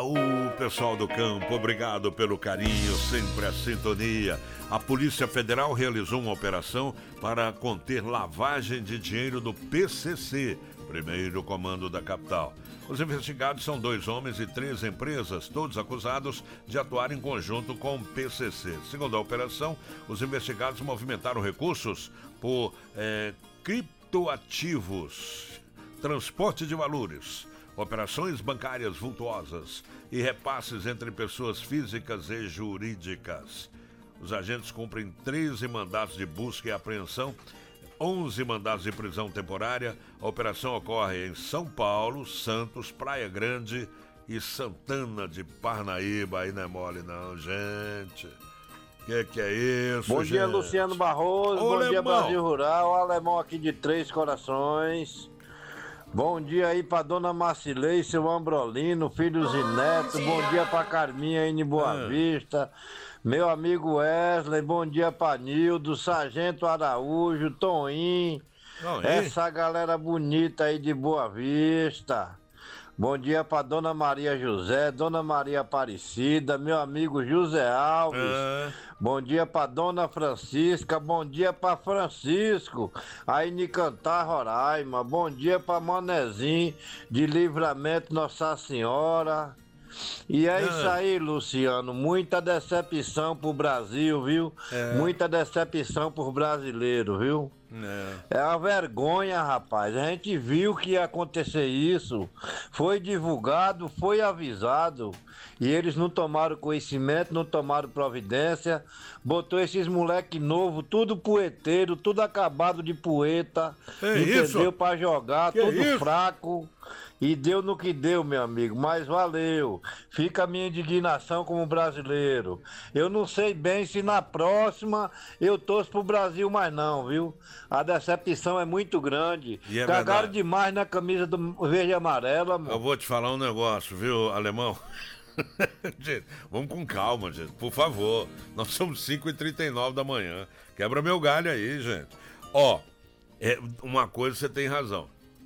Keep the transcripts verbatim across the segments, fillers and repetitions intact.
Ô, pessoal do campo, obrigado pelo carinho, sempre a sintonia. A Polícia Federal realizou uma operação para conter lavagem de dinheiro do P C C, primeiro comando da capital. Os investigados são dois homens e três empresas, todos acusados de atuar em conjunto com o P C C. Segundo a operação, os investigados movimentaram recursos por é, criptoativos, transporte de valores, operações bancárias vultuosas e repasses entre pessoas físicas e jurídicas. Os agentes cumprem treze mandatos de busca e apreensão, onze mandados de prisão temporária. A operação ocorre em São Paulo, Santos, Praia Grande e Santana de Parnaíba. Aí não é mole não, gente. Que que é isso, Bom gente? dia, Luciano Barroso. Ô, Bom Alemão. dia, Brasil Rural. Alemão aqui de Três Corações. Bom dia aí pra dona Marcilei, seu Ambrolino, filhos e netos. Bom dia pra Carminha aí em Boa Ah. Vista. Meu amigo Wesley, bom dia pra Nildo, Sargento Araújo, Toim. Não, e? Essa galera bonita aí de Boa Vista. Bom dia pra dona Maria José, dona Maria Aparecida, meu amigo José Alves. Ah. Bom dia pra dona Francisca, bom dia pra Francisco, aí em Cantar, Roraima. Bom dia pra Manezinho, de Livramento Nossa Senhora. E é Ah. isso aí, Luciano, muita decepção pro Brasil, viu? É. Muita decepção pro brasileiro, viu? É. É uma vergonha, rapaz. A gente viu que ia acontecer isso. Foi divulgado, foi avisado. E eles não tomaram conhecimento, não tomaram providência. Botou esses moleque novo, tudo poeteiro, tudo acabado de poeta. Que entendeu? isso? Pra jogar, Que tudo isso? fraco. E deu no que deu, meu amigo, mas valeu. Fica a minha indignação como brasileiro. Eu não sei bem se na próxima eu torço pro Brasil mais não, viu? A decepção é muito grande. E é Cagaram verdade. demais na camisa do verde e amarelo, Eu amor. vou te falar um negócio, viu, Alemão? Gente, vamos com calma, gente, por favor. Nós somos cinco e trinta e nove da manhã. Quebra meu galho aí, gente. Ó, é, uma coisa você tem razão.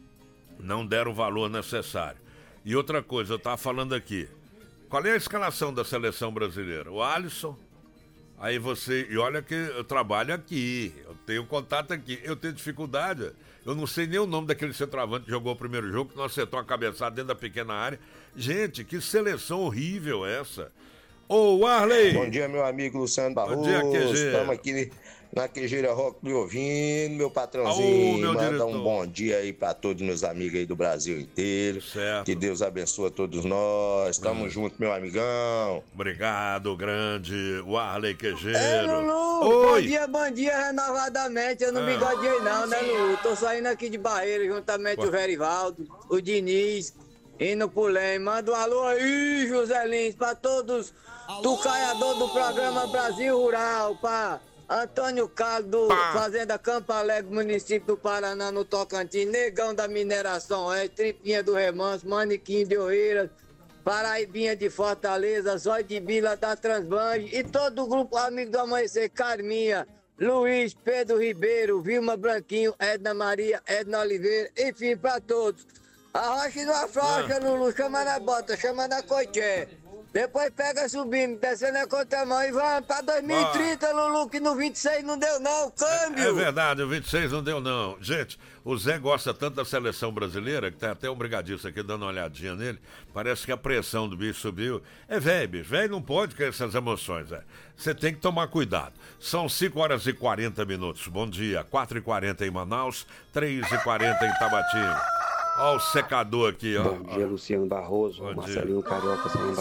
Não deram o valor necessário. E outra coisa, eu tava falando aqui. Qual é a escalação da seleção brasileira? O Alisson. Aí você... E olha que eu trabalho aqui. Eu tenho contato aqui. Eu tenho dificuldade. Eu não sei nem o nome daquele centroavante que jogou o primeiro jogo, que não acertou a cabeçada dentro da pequena área. Gente, que seleção horrível essa. Ô, Arley! Bom dia, meu amigo Luciano Barroso. Bom dia, Q G. Estamos aqui na Quejeira Rock lhe ouvindo, meu patrãozinho. Ô, meu Manda diretor. um bom dia aí para todos meus amigos aí do Brasil inteiro. Certo. Que Deus abençoe a todos nós. Tamo Hum. junto, meu amigão. Obrigado, grande. O Arley Ei, Quejeiro. Lulu, bom Oi! dia, bom dia renovadamente. Eu não Ah. me bigodei não, né, Lulu? Tô saindo aqui de Barreira, juntamente Ué. o Verivaldo, o Diniz, indo pro Leme. Manda um alô aí, José Lins, pra todos, tucaiador do programa Brasil Rural, pra Antônio Carlos, do Pá. Fazenda Campo Alegre, município do Paraná, no Tocantins, Negão da Mineração, é, Tripinha do Remanso, Manequim de Oeiras, Paraibinha de Fortaleza, Zói de Bila da Transbange e todo o grupo Amigo do Amanhecer, Carminha, Luiz, Pedro Ribeiro, Vilma Branquinho, Edna Maria, Edna Oliveira, enfim, pra todos. Arrocha e não afrouxa, Lulu, chama na bota, chama na coité. Depois pega subindo, descendo a contramão e vamos pra dois mil e trinta, Lulu, que no vinte e seis não deu não, câmbio. É verdade, o vinte e seis não deu não. Gente, o Zé gosta tanto da seleção brasileira que tem até um brigadista aqui dando uma olhadinha nele. Parece que a pressão do bicho subiu. É velho, bicho. Velho não pode com essas emoções, Zé. Você tem que tomar cuidado. São cinco horas e quarenta minutos. Bom dia. quatro e quarenta em Manaus, três e quarenta em Tabatinga. Ó o secador aqui, ó. Bom dia, Luciano Barroso, Bom dia. Marcelinho Carioca, São